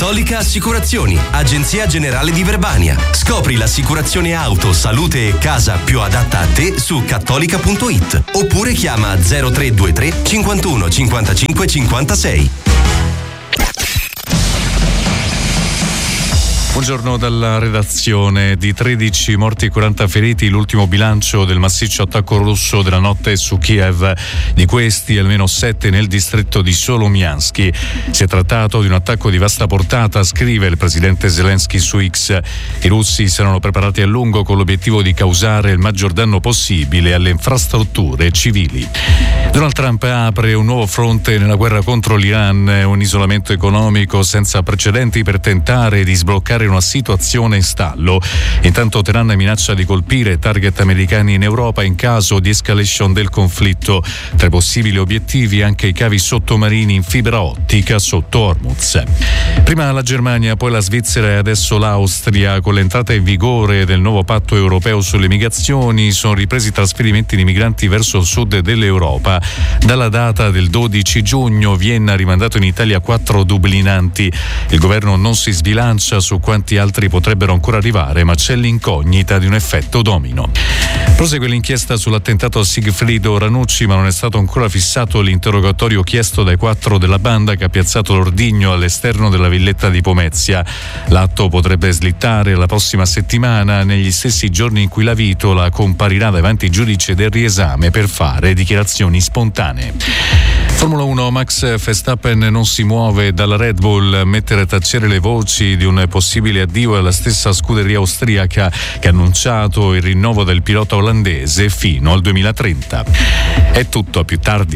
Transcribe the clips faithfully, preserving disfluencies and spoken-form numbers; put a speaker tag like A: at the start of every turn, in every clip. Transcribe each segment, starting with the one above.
A: Cattolica Assicurazioni, agenzia generale di Verbania. Scopri l'assicurazione auto, salute e casa più adatta a te su cattolica punto it oppure chiama zero tre due tre cinquantuno cinquantacinque cinquantasei.
B: Buongiorno dalla redazione. Di tredici morti e quaranta feriti l'ultimo bilancio del massiccio attacco russo della notte su Kiev. Di questi almeno sette nel distretto di Solomianski. Si è trattato di un attacco di vasta portata, scrive il presidente Zelensky su X. I russi si erano preparati a lungo con l'obiettivo di causare il maggior danno possibile alle infrastrutture civili. Donald Trump apre un nuovo fronte nella guerra contro l'Iran, un isolamento economico senza precedenti per tentare di sbloccare una situazione in stallo. Intanto Teheran minaccia di colpire target americani in Europa in caso di escalation del conflitto. Tra i possibili obiettivi anche i cavi sottomarini in fibra ottica sotto Hormuz. Prima la Germania, poi la Svizzera e adesso l'Austria. Con l'entrata in vigore del nuovo patto europeo sulle migrazioni sono ripresi i trasferimenti di migranti verso il sud dell'Europa. Dalla data del dodici giugno Vienna ha rimandato in Italia quattro dublinanti. Il governo non si sbilancia su quanti altri potrebbero ancora arrivare, ma c'è l'incognita di un effetto domino. Prosegue l'inchiesta sull'attentato a Sigfrido Ranucci, ma non è stato ancora fissato l'interrogatorio chiesto dai quattro della banda che ha piazzato l'ordigno all'esterno della villetta di Pomezia. L'atto potrebbe slittare la prossima settimana, negli stessi giorni in cui la Vitola comparirà davanti ai giudici del riesame per fare dichiarazioni spontanee. Formula uno, Max Verstappen non si muove dalla Red Bull, mettere a tacere le voci di un possibile addio alla stessa scuderia austriaca che ha annunciato il rinnovo del pilota olandese fino al duemilatrenta. È tutto, a più tardi.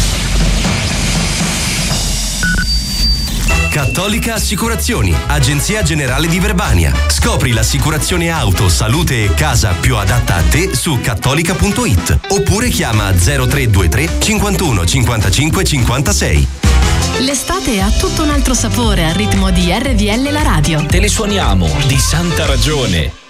A: Cattolica Assicurazioni, agenzia generale di Verbania. Scopri l'assicurazione auto, salute e casa più adatta a te su cattolica punto it oppure chiama zero tre due tre cinquantuno cinquantacinque cinquantasei.
C: L'estate ha tutto un altro sapore al ritmo di R V L la radio.
D: Te le suoniamo di santa ragione.